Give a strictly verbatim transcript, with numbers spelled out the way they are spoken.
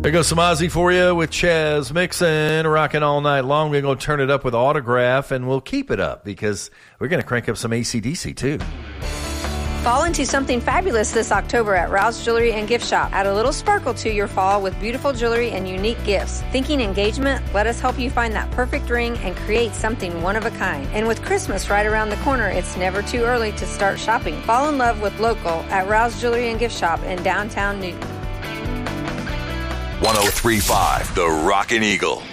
There goes some Ozzy for you with Chaz Mixon, rocking all night long. We're going to turn it up with Autograph, and we'll keep it up because we're going to crank up some A C D C too. Fall into something fabulous this October at Rouse Jewelry and Gift Shop. Add a little sparkle to your fall with beautiful jewelry and unique gifts. Thinking engagement? Let us help you find that perfect ring and create something one of a kind. And with Christmas right around the corner, it's never too early to start shopping. Fall in love with local at Rouse Jewelry and Gift Shop in downtown Newton. one oh three point five The Rockin' Eagle.